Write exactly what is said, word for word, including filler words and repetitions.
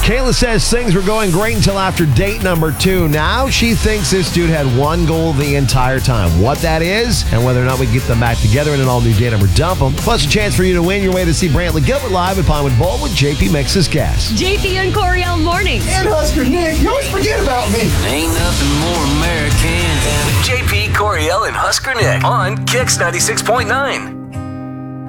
Kayla says things were going great until after date number two. Now she thinks this dude had one goal the entire time. What that is, and whether or not we can get them back together in an all-new date number dump them. Plus a chance for you to win your way to see Brantley Gilbert live at Pinewood Bowl with J P Mixes Gas. J P and Coriel mornings. And Husker Nick, you always forget about me. Ain't nothing more American than J P, Coriel, and Husker Nick on Kix ninety-six point nine.